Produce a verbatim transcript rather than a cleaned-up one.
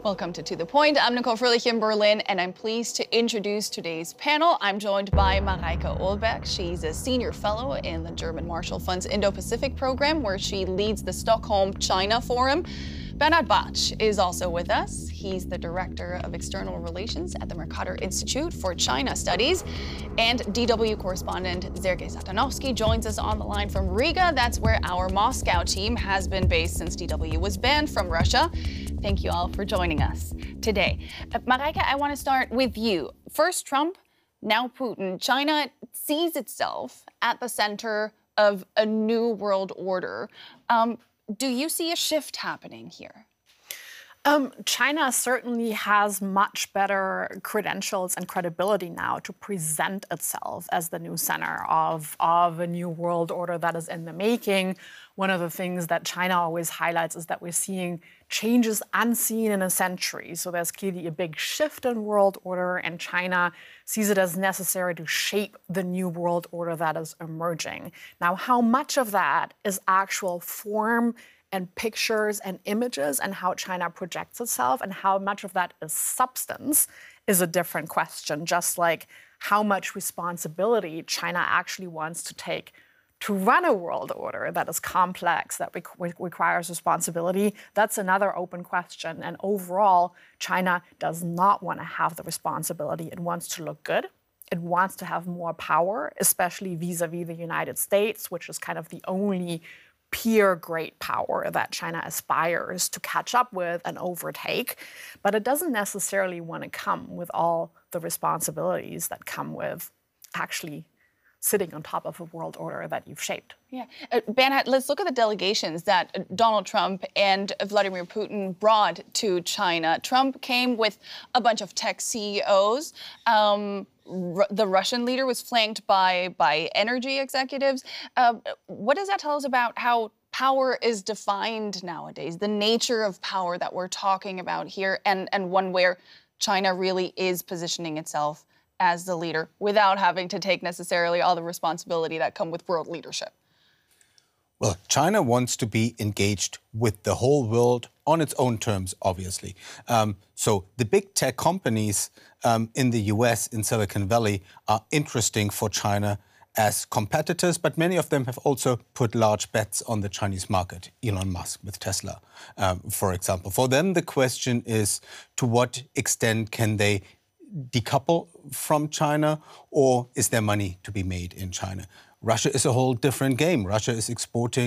Welcome to To The Point. I'm Nicole Fröhlich in Berlin, and I'm pleased to introduce today's panel. I'm joined by Mareike Ohlbeck. She's a senior fellow in the German Marshall Fund's Indo-Pacific program, where she leads the Stockholm China Forum. Bernhard Bartsch is also with us. He's the Director of External Relations at the Mercator Institute for China Studies. And D W correspondent Sergei Satanovsky joins us on the line from Riga. That's where our Moscow team has been based since D W was banned from Russia. Thank you all for joining us today. Uh, Mareike, I want to start with you. First Trump, now Putin. China sees itself at the center of a new world order. Um, Do you see a shift happening here? Um, China certainly has much better credentials and credibility now to present itself as the new center of, of a new world order that is in the making. One of the things that China always highlights is that we're seeing changes unseen in a century. So there's clearly a big shift in world order, and China sees it as necessary to shape the new world order that is emerging. Now, how much of that is actual form and pictures and images and how China projects itself, and how much of that is substance is a different question, just like how much responsibility China actually wants to take to run a world order that is complex, that re- requires responsibility. That's another open question. And overall, China does not want to have the responsibility. It wants to look good. It wants to have more power, especially vis-a-vis the United States, which is kind of the only peer great power that China aspires to catch up with and overtake. But it doesn't necessarily want to come with all the responsibilities that come with actually sitting on top of a world order that you've shaped. Yeah. Uh, Bernhard, let's look at the delegations that Donald Trump and Vladimir Putin brought to China. Trump came with a bunch of tech C E Os. Um, R- the Russian leader was flanked by, by energy executives. Uh, what does that tell us about how power is defined nowadays, the nature of power that we're talking about here, and, and one where China really is positioning itself as the leader without having to take necessarily all the responsibility that come with world leadership? Well, China wants to be engaged with the whole world on its own terms, obviously. Um, so the big tech companies um, in the U S, in Silicon Valley, are interesting for China as competitors, but many of them have also put large bets on the Chinese market. Elon Musk with Tesla, um, for example. For them, the question is, to what extent can they decouple from China, or is there money to be made in China? Russia is a whole different game. Russia is exporting